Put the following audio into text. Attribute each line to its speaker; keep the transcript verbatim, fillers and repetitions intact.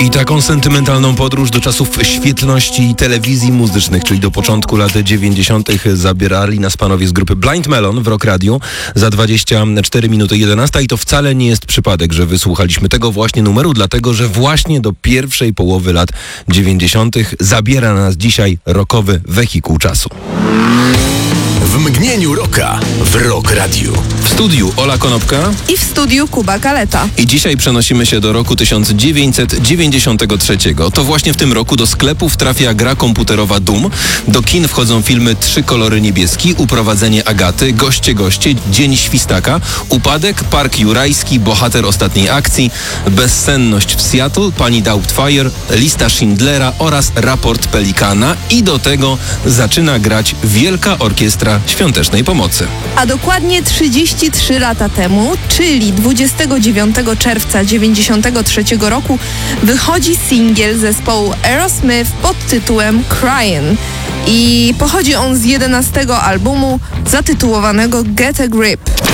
Speaker 1: I taką sentymentalną podróż do czasów świetności telewizji muzycznych, czyli do początku lat dziewięćdziesiątych zabierali nas panowie z grupy Blind Melon w Rock Radio za dwadzieścia cztery minuty jedenasta i to wcale nie jest przypadek, że wysłuchaliśmy tego właśnie numeru, dlatego że właśnie do pierwszej połowy lat dziewięćdziesiątych zabiera nas dzisiaj rockowy wehikuł czasu.
Speaker 2: W mgnieniu rocka w Rock Radio.
Speaker 1: W studiu Ola Konopka
Speaker 3: i w studiu Kuba Kaleta.
Speaker 1: I dzisiaj przenosimy się do roku tysiąc dziewięćset dziewięćdziesiątego trzeciego. To właśnie w tym roku do sklepów trafia gra komputerowa Doom. Do kin wchodzą filmy Trzy kolory niebieski, Uprowadzenie Agaty, Goście goście, Dzień świstaka, Upadek, Park Jurajski, Bohater ostatniej akcji, Bezsenność w Seattle, Pani Doubtfire, Lista Schindlera oraz Raport Pelikana. I do tego zaczyna grać Wielka Orkiestra Świątecznej Pomocy.
Speaker 3: A dokładnie trzydzieści trzy lata temu, czyli dwudziestego dziewiątego czerwca dziewięćdziesiątego trzeciego roku, wychodzi singiel zespołu Aerosmith pod tytułem Crying. I pochodzi on z jedenastego albumu zatytułowanego Get a Grip.